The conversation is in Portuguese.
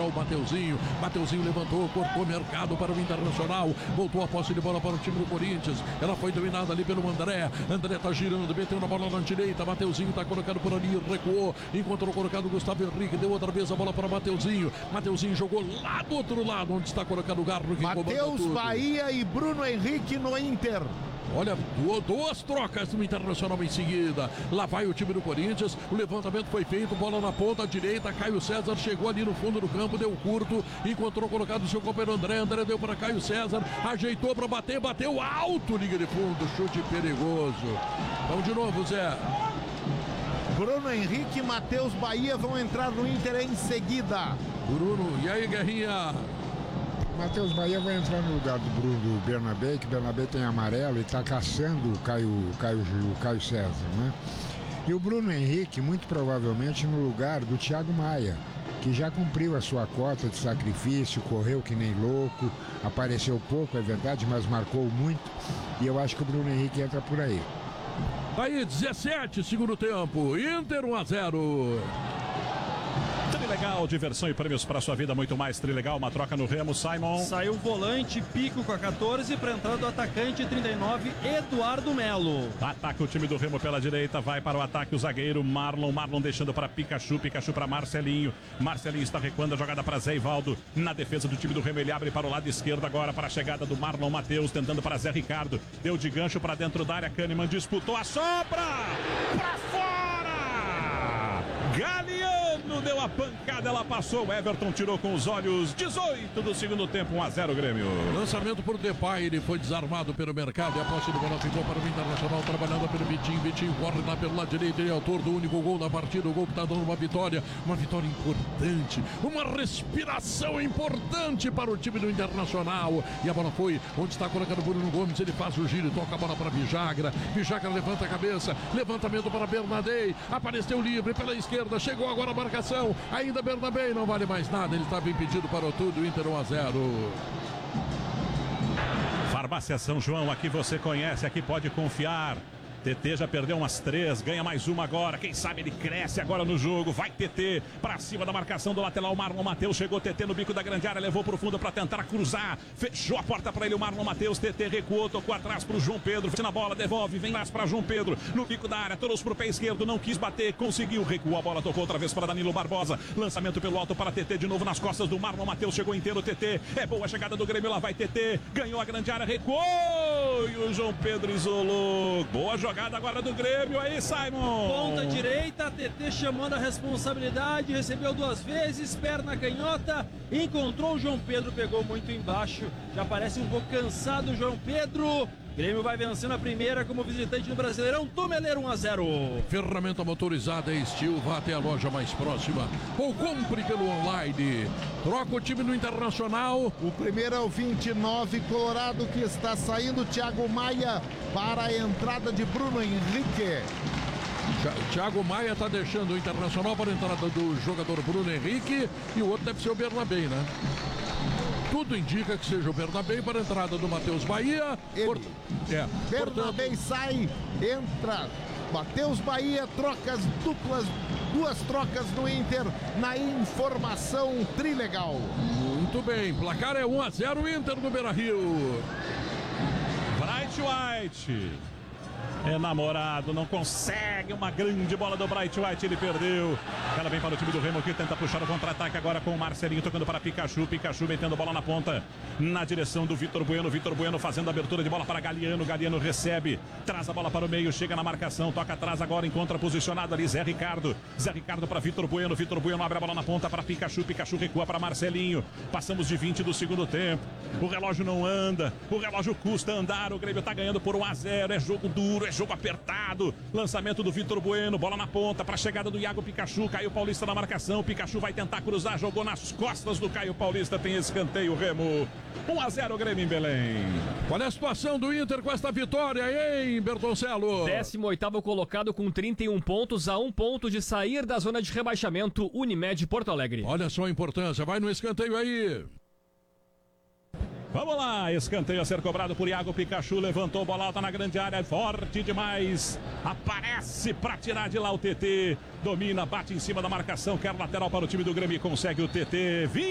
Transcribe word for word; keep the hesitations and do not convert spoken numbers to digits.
lateral, Mateuzinho. Mateuzinho levantou, cortou mercado para o Internacional. Voltou a posse de bola para o time do Corinthians. Ela foi dominada ali pelo André. André tá girando, meteu na bola na direita. Mateuzinho tá colocado por ali, recuou. Encontrou colocado o Gustavo Henrique. Deu outra vez a bola para Mateuzinho. Mateuzinho jogou lá do outro lado, onde está colocado o Garro. Matheus Bahia e Bruno Henrique no Inter. Olha, duas trocas no Internacional em seguida. Lá vai o time do Corinthians. O levantamento foi feito, bola na ponta direita. Caio César chegou ali no fundo do campo, deu curto, encontrou colocado o seu companheiro André. André deu para Caio César, ajeitou para bater, bateu alto, liga de fundo, chute perigoso. Vamos de novo, Zé. Bruno Henrique e Matheus Bahia vão entrar no Inter em seguida. Bruno, e aí, Guerrinha? Matheus Bahia vai entrar no lugar do Bruno do Bernabé, que o Bernabé tem amarelo e está caçando o Caio, Caio, o Caio César, né? E o Bruno Henrique, muito provavelmente, no lugar do Thiago Maia, que já cumpriu a sua cota de sacrifício, correu que nem louco, apareceu pouco, é verdade, mas marcou muito. E eu acho que o Bruno Henrique entra por aí. Aí, dezessete, segundo tempo, Inter um a zero. Trilegal, diversão e prêmios para sua vida, muito mais. Trilegal, uma troca no Remo, Simon. Saiu o volante, Pico com a quatorze, para entrar do atacante trinta e nove, Eduardo Melo. Ataca o time do Remo pela direita, vai para o ataque o zagueiro Marlon. Marlon deixando para Pikachu, Pikachu para Marcelinho. Marcelinho está recuando a jogada para Zé Ivaldo. Na defesa do time do Remo, ele abre para o lado esquerdo agora para a chegada do Marlon Matheus, tentando para Zé Ricardo. Deu de gancho para dentro da área, Kahneman disputou a sobra! Para fora! Galeano deu a pancada, ela passou, Everton tirou com os olhos, dezoito do segundo tempo, um a zero Grêmio. Lançamento por Depay, ele foi desarmado pelo mercado e a posse de bola ficou para o Internacional, trabalhando pelo Vitinho. Vitinho corre lá pelo lado direito, ele é autor do único gol da partida, o gol que está dando uma vitória, uma vitória importante, uma respiração importante para o time do Internacional. E a bola foi onde está colocando o Bruno Gomes, ele faz o giro e toca a bola para Vijagra. Vijagra levanta a cabeça, levantamento para Bernadei, apareceu livre pela esquerda. Chegou agora a marcação, ainda Bernabé, não vale mais nada, ele estava impedido, parou tudo, Inter um a zero. Farmácia São João, aqui você conhece, aqui pode confiar. T T já perdeu umas três, ganha mais uma agora, quem sabe ele cresce agora no jogo, vai T T pra cima da marcação do lateral, Marlon Matheus, chegou T T no bico da grande área, levou pro fundo pra tentar cruzar, fechou a porta pra ele o Marlon Matheus, T T recuou, tocou atrás pro João Pedro, na bola, devolve, vem lá pra João Pedro, no bico da área, trouxe pro pé esquerdo, não quis bater, conseguiu, recuou a bola, tocou outra vez para Danilo Barbosa, lançamento pelo alto para T T de novo nas costas do Marlon Matheus, chegou inteiro T T, é boa a chegada do Grêmio, lá vai T T, ganhou a grande área, recuou, e o João Pedro isolou, boa jogada agora do Grêmio. Aí, Simon. Ponta direita, T T chamando a responsabilidade, recebeu duas vezes, perna canhota, encontrou o João Pedro, pegou muito embaixo, já parece um pouco cansado o João Pedro. Grêmio vai vencendo a primeira como visitante no Brasileirão, Tomeleiro um a zero. Ferramenta motorizada Estil, vá até a loja mais próxima ou compre pelo online. Troca o time no Internacional. O primeiro é o vinte e nove, Colorado, que está saindo, Thiago Maia para a entrada de Bruno Henrique. Thiago Maia está deixando o Internacional para a entrada do jogador Bruno Henrique e o outro deve ser o Bernabé, né? Tudo indica que seja o Bernabé para a entrada do Matheus Bahia. Por... É, Bernabé portanto... sai, entra Matheus Bahia, trocas duplas, duas trocas no Inter na informação Trilegal. Muito bem, placar é um a zero Inter no Beira-Rio. Bright White. É namorado, não consegue uma grande bola do Bright White, ele perdeu. Ela vem para o time do Remo que tenta puxar o contra-ataque agora com o Marcelinho tocando para Pikachu, Pikachu metendo bola na ponta na direção do Vitor Bueno, Vitor Bueno fazendo a abertura de bola para Galeano, Galeano recebe, traz a bola para o meio, chega na marcação, toca atrás agora, encontra posicionado ali Zé Ricardo, Zé Ricardo para Vitor Bueno, Vitor Bueno abre a bola na ponta para Pikachu, Pikachu recua para Marcelinho, passamos de vinte do segundo tempo, o relógio não anda, o relógio custa andar, o Grêmio está ganhando por um a zero, é jogo duro, é jogo apertado, lançamento do Vitor Bueno, bola na ponta para a chegada do Iago Pikachu, Caio Paulista na marcação, o Pikachu vai tentar cruzar, jogou nas costas do Caio Paulista, tem escanteio, Remo, um a zero Grêmio em Belém. Qual é a situação do Inter com esta vitória, hein, Bertoncello? décimo oitavo colocado com trinta e um pontos, a um ponto de sair da zona de rebaixamento, Unimed Porto Alegre. Olha só a importância, vai no escanteio aí. Vamos lá, escanteio a ser cobrado por Iago Pikachu, levantou, bola alta na grande área, forte demais, aparece para tirar de lá o T T, domina, bate em cima da marcação, quer lateral para o time do Grêmio e consegue o T T,